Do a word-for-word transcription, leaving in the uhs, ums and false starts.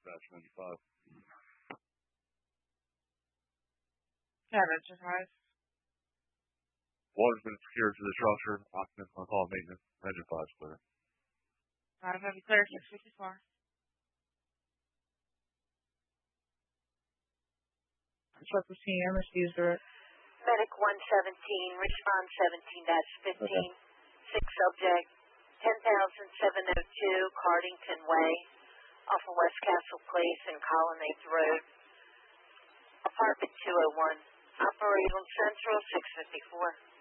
dispatch ninety-five. Yeah, enterprise. Water's been secured to the structure. Occupants on call maintenance. Engine five clear. five have you clear, six fifty-four. Circle C M is user. Medic one seventeen, respond seventeen dash fifteen, okay. Six subject, ten thousand seven oh two, Cardington Way, off of West Castle Place and Colonnades Road, apartment two oh one, operating Central six fifty-four.